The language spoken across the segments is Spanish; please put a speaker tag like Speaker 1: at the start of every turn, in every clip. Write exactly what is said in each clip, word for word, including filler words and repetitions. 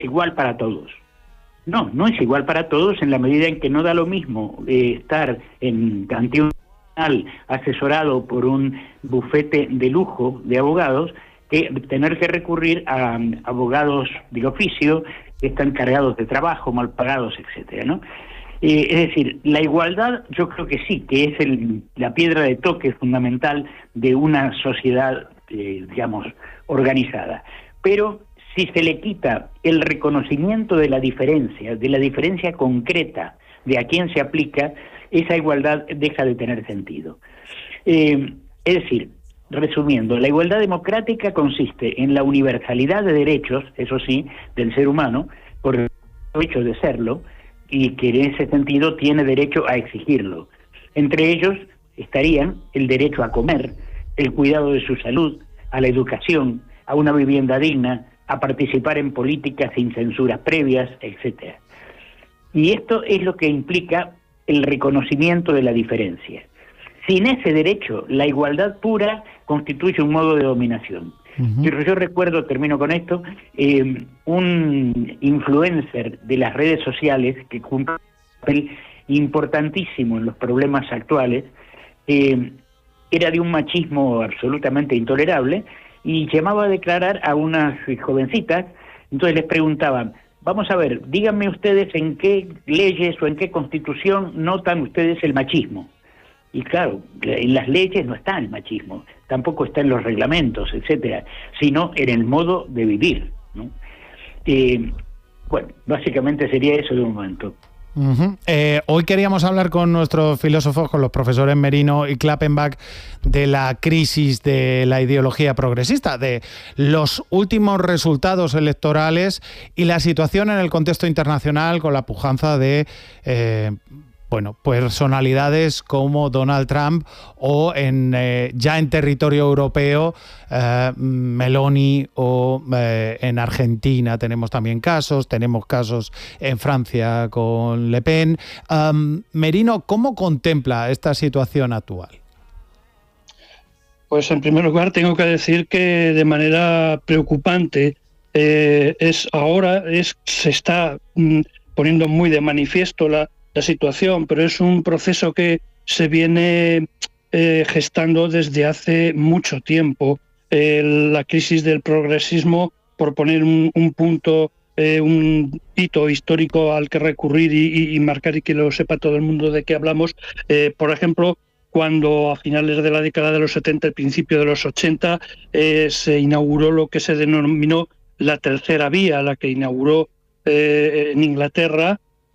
Speaker 1: igual para todos. No, no es igual para todos en la medida en que no da lo mismo eh, estar en ante un tribunal asesorado por un bufete de lujo de abogados que tener que recurrir a um, abogados de oficio que están cargados de trabajo, mal pagados, etcétera, ¿no? Eh, es decir, la igualdad yo creo que sí, que es el, la piedra de toque fundamental de una sociedad, eh, digamos, organizada. Pero si se le quita el reconocimiento de la diferencia, de la diferencia concreta de a quién se aplica, esa igualdad deja de tener sentido. Eh, es decir, resumiendo, la igualdad democrática consiste en la universalidad de derechos, eso sí, del ser humano, por el hecho de serlo, y que en ese sentido tiene derecho a exigirlo. Entre ellos estarían el derecho a comer, el cuidado de su salud, a la educación, a una vivienda digna, a participar en políticas sin censuras previas, etcétera. Y esto es lo que implica el reconocimiento de la diferencia. Sin ese derecho, la igualdad pura constituye un modo de dominación. Uh-huh. Yo, yo recuerdo, termino con esto, eh, un influencer de las redes sociales que cumple un papel importantísimo en los problemas actuales, eh, era de un machismo absolutamente intolerable, y llamaba a declarar a unas jovencitas. Entonces les preguntaban, vamos a ver, díganme ustedes en qué leyes o en qué constitución notan ustedes el machismo. Y claro, en las leyes no está el machismo, tampoco está en los reglamentos, etcétera, sino en el modo de vivir, ¿no? Eh, bueno, básicamente sería eso de un momento.
Speaker 2: Uh-huh. Eh, hoy queríamos hablar con nuestros filósofos, con los profesores Merino y Klappenbach, de la crisis de la ideología progresista, de los últimos resultados electorales y la situación en el contexto internacional con la pujanza de eh, bueno, personalidades como Donald Trump o en eh, ya en territorio europeo eh, Meloni, o eh, en Argentina tenemos también casos, tenemos casos en Francia con Le Pen. Um, Merino, ¿cómo contempla esta situación actual?
Speaker 3: Pues en primer lugar tengo que decir que de manera preocupante eh, es ahora es se está mm, poniendo muy de manifiesto la la situación, pero es un proceso que se viene eh, gestando desde hace mucho tiempo. Eh, la crisis del progresismo, por poner un, un punto, eh, un hito histórico al que recurrir y, y, y marcar y que lo sepa todo el mundo de qué hablamos, eh, por ejemplo, cuando a finales de la década de los setenta, al principio de los ochenta, eh, se inauguró lo que se denominó la tercera vía, la que inauguró eh, en Inglaterra,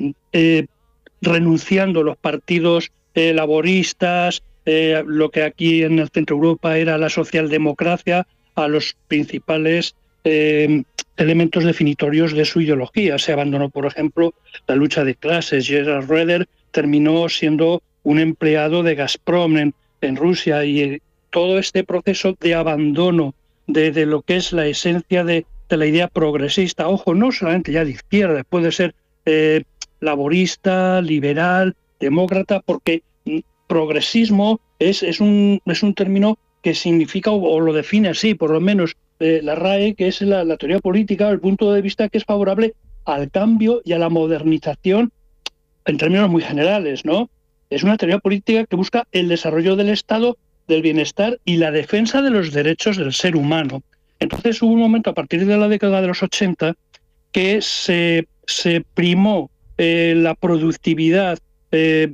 Speaker 3: eh, renunciando los partidos eh, laboristas, eh, lo que aquí en el centro de Europa era la socialdemocracia, a los principales eh, elementos definitorios de su ideología. Se abandonó, por ejemplo, la lucha de clases. Gerhard Roeder terminó siendo un empleado de Gazprom en, en Rusia, y eh, todo este proceso de abandono de, de lo que es la esencia de, de la idea progresista, ojo, no solamente ya de izquierda, puede ser eh, laborista, liberal, demócrata, porque progresismo es, es, un, es un término que significa, o, o lo define así, por lo menos eh, la R A E, que es la, la teoría política, el punto de vista que es favorable al cambio y a la modernización en términos muy generales, ¿no? Es una teoría política que busca el desarrollo del Estado, del bienestar y la defensa de los derechos del ser humano. Entonces hubo un momento a partir de la década de los ochenta que se, se primó Eh, la productividad eh,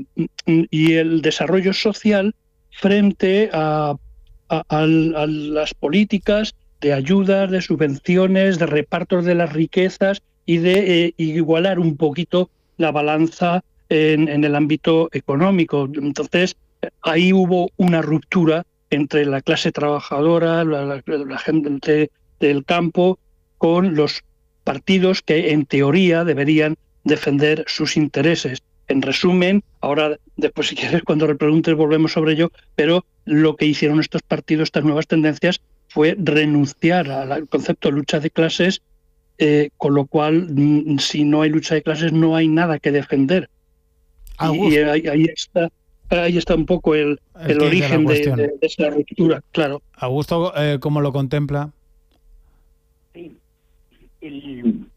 Speaker 3: y el desarrollo social frente a, a, a, a las políticas de ayudas, de subvenciones, de repartos de las riquezas y de eh, igualar un poquito la balanza en, en el ámbito económico. Entonces, ahí hubo una ruptura entre la clase trabajadora, la, la, la gente del campo, con los partidos que en teoría deberían defender sus intereses. En resumen, ahora después si quieres cuando le preguntes volvemos sobre ello, pero lo que hicieron estos partidos, estas nuevas tendencias, fue renunciar al concepto de lucha de clases, eh, con lo cual si no hay lucha de clases no hay nada que defender. Y, y ahí, ahí está ahí está un poco el, el, el origen de, de, de esa ruptura, claro.
Speaker 2: Augusto, eh, ¿cómo lo contempla?
Speaker 1: Sí. El...